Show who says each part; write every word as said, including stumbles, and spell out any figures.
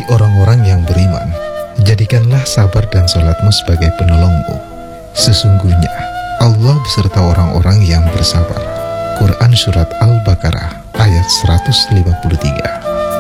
Speaker 1: Hai orang-orang yang beriman, jadikanlah sabar dan sholatmu sebagai penolongmu. Sesungguhnya Allah beserta orang-orang yang bersabar. Quran Surat Al-Baqarah ayat seratus lima puluh tiga.